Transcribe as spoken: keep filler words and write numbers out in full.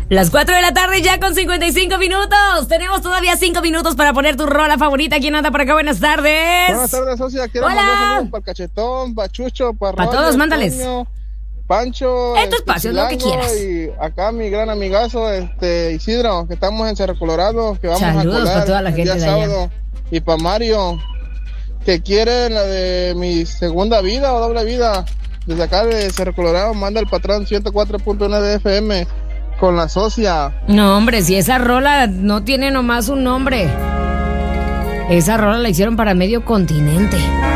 Las cuatro de la tarde ya con cincuenta y cinco minutos. Tenemos todavía cinco minutos para poner tu rola favorita. ¿Quién anda por acá? Buenas tardes. Buenas tardes, socia. Quiero Hola. mandar saludos para el Cachetón, para Chucho, para Para todos, mándales. Toño, Pancho. En tu espacio, lo que quieras. Y acá mi gran amigazo, este Isidro, que estamos en Cerro Colorado, que vamos Saludos a colar para toda la el gente día de allá. sábado. Y para Mario, que quiere la de mi segunda vida o doble vida. Desde acá de Cerro Colorado, manda el patrón ciento cuatro punto uno de F M con la socia. No, hombre, si esa rola no tiene nomás un nombre. Esa rola la hicieron para medio continente.